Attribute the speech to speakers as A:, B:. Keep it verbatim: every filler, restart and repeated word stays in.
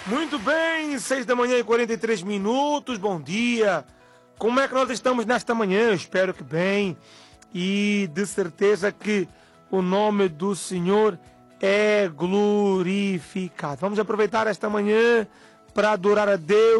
A: Muito bem, seis da manhã e quarenta e três minutos, bom dia. Como é que nós estamos nesta manhã? Eu espero que bem e de certeza que o nome do Senhor é glorificado. Vamos aproveitar esta manhã para adorar a Deus.